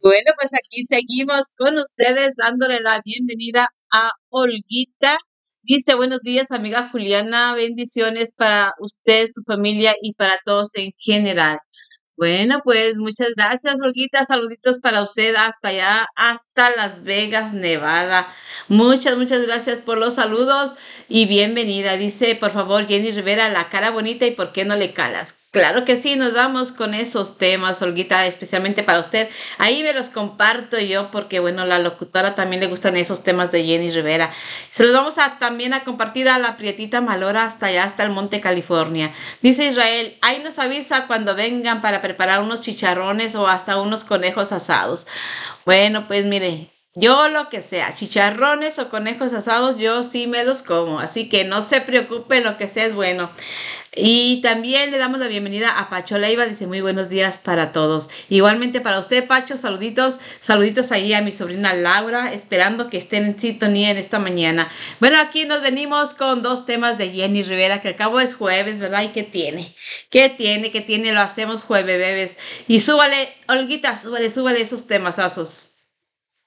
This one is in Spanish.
Bueno, pues aquí seguimos con ustedes dándole la bienvenida a Olguita. Dice, buenos días, amiga Juliana, bendiciones para usted, su familia y para todos en general. Bueno, pues muchas gracias, Olguita. Saluditos para usted hasta allá, hasta Las Vegas, Nevada. Muchas gracias por los saludos y bienvenida. Dice, por favor, Jenny Rivera, la cara bonita y por qué no le calas. Claro que sí, nos vamos con esos temas, Olguita, especialmente para usted. Ahí me los comparto yo porque, bueno, la locutora también le gustan esos temas de Jenny Rivera. Se los vamos a también a compartir a la Prietita Malora hasta allá, hasta el Monte California. Dice Israel, ahí nos avisa cuando vengan para preparar unos chicharrones o hasta unos conejos asados. Bueno, pues mire, yo lo que sea, chicharrones o conejos asados, yo sí me los como, así que no se preocupe, lo que sea es bueno. Y también le damos la bienvenida a Pacho Leiva, dice muy buenos días para todos. Igualmente para usted, Pacho, saluditos ahí a mi sobrina Laura, esperando que estén en sintonía en esta mañana. Bueno, aquí nos venimos con dos temas de Jenny Rivera, que al cabo es jueves, ¿verdad? ¿Y qué tiene? ¿Qué tiene? ¿Qué tiene? Lo hacemos jueves, bebés. Y súbale, Olguita, súbale esos temasazos.